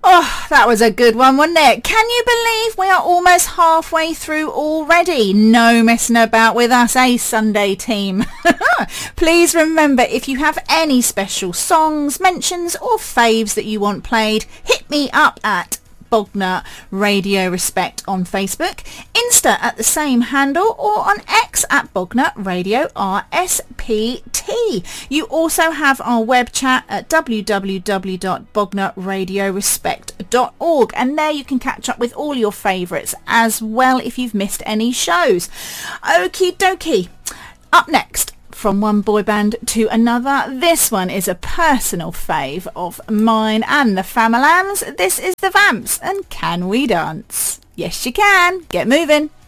Oh, that was a good one, wasn't it? Can you believe we are almost halfway through already? No messing about with us, Sunday team? Please remember, if you have any special songs, mentions or faves that you want played, hit me up at Bognor Radio Respect on Facebook, Insta at the same handle, or on X at Bognor Radio RSPT. You also have our web chat at www.bognorradiorespect.org, and there you can catch up with all your favourites as well if you've missed any shows. Okie dokie. Up next, from one boy band to another, this one is a personal fave of mine and the Famalams. This is the Vamps, and Can We Dance? Yes, you can. Get moving.